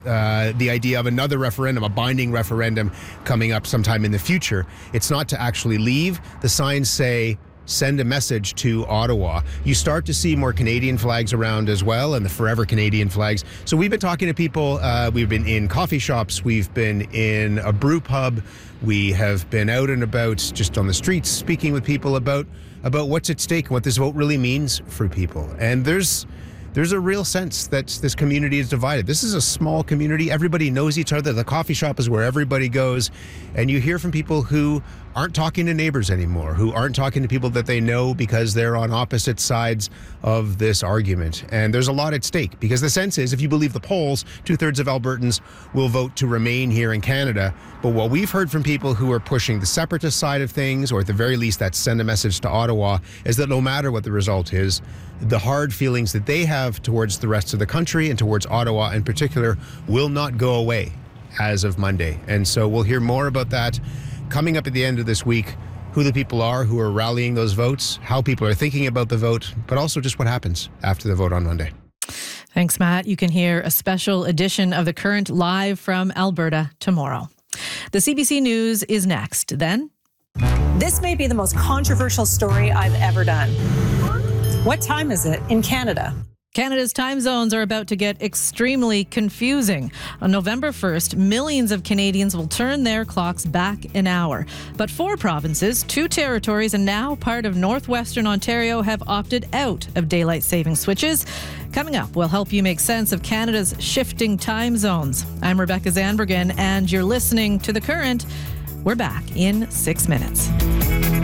The idea of another referendum, a binding referendum coming up sometime in the future. It's not to actually leave. The signs say, send a message to Ottawa. You start to see more Canadian flags around as well, and the Forever Canadian flags. So we've been talking to people. We've been in coffee shops. We've been in a brew pub. We have been out and about just on the streets speaking with people about what's at stake and what this vote really means for people. And there's a real sense that this community is divided. This is a small community. Everybody knows each other. The coffee shop is where everybody goes. And you hear from people who aren't talking to neighbors anymore, who aren't talking to people that they know because they're on opposite sides of this argument. And there's a lot at stake because the sense is, if you believe the polls, 2/3 of Albertans will vote to remain here in Canada. But what we've heard from people who are pushing the separatist side of things, or at the very least that send a message to Ottawa, is that no matter what the result is, the hard feelings that they have towards the rest of the country and towards Ottawa in particular will not go away as of Monday. And so we'll hear more about that coming up at the end of this week, who the people are who are rallying those votes, how people are thinking about the vote, but also just what happens after the vote on Monday. Thanks, Matt. You can hear a special edition of The Current live from Alberta tomorrow. The CBC News is next. Then, this may be the most controversial story I've ever done. What time is it in Canada? Canada's time zones are about to get extremely confusing. On November 1st, millions of Canadians will turn their clocks back an hour. But 4 provinces, 2 territories, and now part of northwestern Ontario have opted out of daylight saving switches. Coming up, we'll help you make sense of Canada's shifting time zones. I'm Rebecca Zandbergen, and you're listening to The Current. We're back in 6 minutes.